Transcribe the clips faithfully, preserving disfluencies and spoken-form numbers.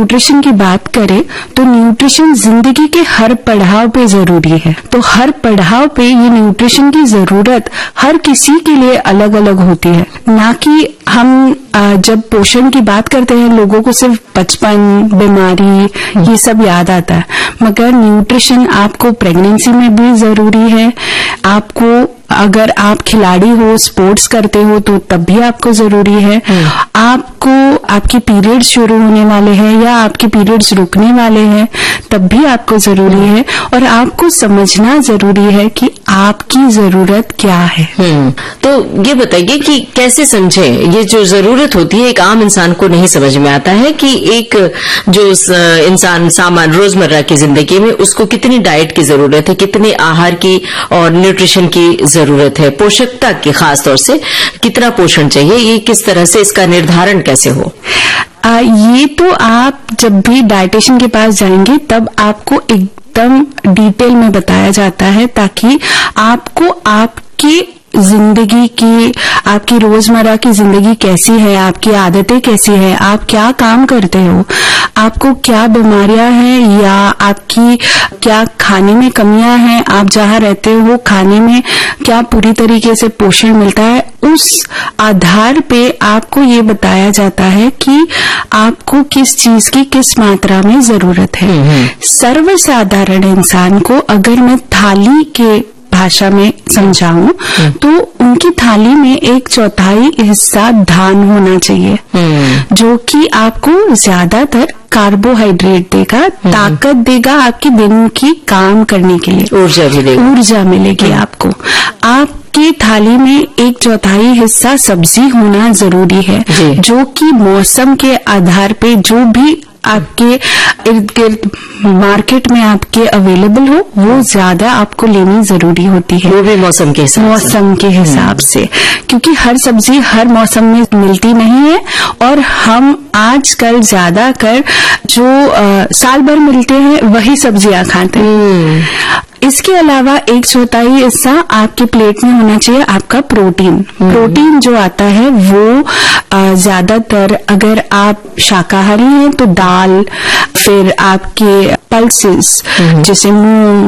Nutrition की बात करें तो न्यूट्रिशन जिंदगी के हर पड़ाव पे जरूरी है। तो हर पड़ाव पे ये न्यूट्रिशन की जरूरत हर किसी के लिए अलग अलग होती है। ना कि हम जब पोषण की बात करते हैं लोगों को सिर्फ बचपन, बीमारी ये सब याद आता है, मगर न्यूट्रिशन आपको प्रेगनेंसी में भी जरूरी है। आपको अगर आप खिलाड़ी हो, स्पोर्ट्स करते हो तो तब भी आपको जरूरी है। आपको आपके पीरियड्स शुरू होने वाले हैं या आपके पीरियड्स रुकने वाले हैं तब भी आपको जरूरी है। और आपको समझना जरूरी है कि आपकी जरूरत क्या है। तो ये बताइए कि कैसे समझे ये जो जरूरत होती है, एक आम इंसान को नहीं समझ में आता है कि एक जो इंसान सामान्य रोजमर्रा की जिंदगी में उसको कितनी डाइट की जरूरत है, कितने आहार की और न्यूट्रिशन की जरूरत है, पोषकता की खास तौर से कितना पोषण चाहिए, ये किस तरह से इसका निर्धारण कैसे हो? आ, ये तो आप जब भी डाइटिशियन के पास जाएंगे तब आपको एकदम डिटेल में बताया जाता है, ताकि आपको आपकी जिंदगी की, आपकी रोजमर्रा की जिंदगी कैसी है, आपकी आदतें कैसी है, आप क्या काम करते हो, आपको क्या बीमारियां हैं या आपकी क्या खाने में कमियां हैं, आप जहाँ रहते हो खाने में क्या पूरी तरीके से पोषण मिलता है, उस आधार पे आपको ये बताया जाता है कि आपको किस चीज की किस मात्रा में जरूरत है। सर्वसाधारण इंसान को अगर मैं थाली के भाषा में समझाऊं तो उनकी थाली में एक चौथाई हिस्सा धान होना चाहिए, जो कि आपको ज्यादातर कार्बोहाइड्रेट देगा, ताकत देगा, आपके दिन की काम करने के लिए ऊर्जा मिलेगी ऊर्जा मिलेगी आपको। आपकी थाली में एक चौथाई हिस्सा सब्जी होना जरूरी है, जो कि मौसम के आधार पे जो भी आपके इर्द गिर्द मार्केट में आपके अवेलेबल हो वो ज्यादा आपको लेनी जरूरी होती है, वो भी मौसम के हिसाब मौसम के हिसाब से, क्योंकि हर सब्जी हर मौसम में मिलती नहीं है। और हम आजकल ज्यादा कर जो आ, साल भर मिलते हैं वही सब्जियां खाते हैं। इसके अलावा एक चौथाई हिस्सा आपके प्लेट में होना चाहिए आपका प्रोटीन। प्रोटीन जो आता है वो ज्यादातर अगर आप शाकाहारी हैं तो दाल, फिर आपके पल्सेस जैसे मूंग,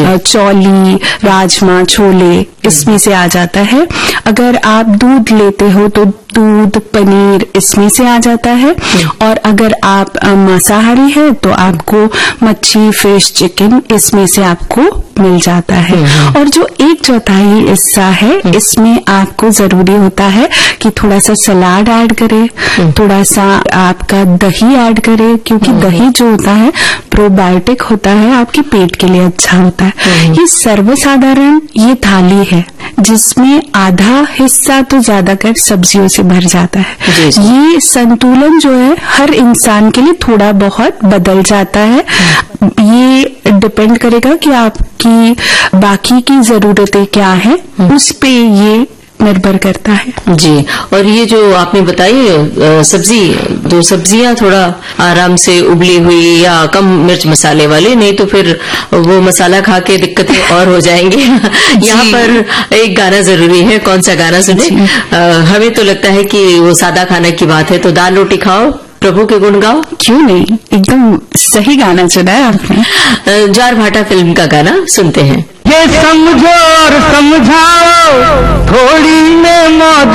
चौली, राजमा, छोले, इसमें से आ जाता है। अगर आप दूध लेते हो तो दूध, पनीर इसमें से आ जाता है। और अगर आप मांसाहारी हैं तो आपको मच्छी, फिश, चिकन इसमें से आपको मिल जाता है। और जो एक चौथाई हिस्सा है इसमें आपको जरूरी होता है कि थोड़ा सा सलाद ऐड करें, थोड़ा सा आपका दही ऐड करें, क्योंकि दही जो होता है प्रोबायोटिक होता है, आपके पेट के लिए अच्छा होता है। ये सर्वसाधारण ये थाली है जिसमें आधा हिस्सा तो ज्यादातर सब्जियों से भर जाता है। ये संतुलन जो है हर इंसान के लिए थोड़ा बहुत बदल जाता है। ये डिपेंड करेगा कि आपकी बाकी की जरूरतें क्या है, उस पे ये निर्भर करता है। जी, और ये जो आपने बताई सब्जी, दो सब्जियां थोड़ा आराम से उबली हुई या कम मिर्च मसाले वाली, नहीं तो फिर वो मसाला खा के दिक्कतें और हो जाएंगी। यहाँ पर एक गाना जरूरी है, कौन सा गाना सुने? हमें तो लगता है कि वो सादा खाने की बात है, तो दाल रोटी खाओ, प्रभु के गुण गाओ। क्यों नहीं, एकदम सही गाना चुना है आपने। ज्वार भाटा फिल्म का गाना सुनते हैं। ये समझो और समझाओ थोड़ी में मौज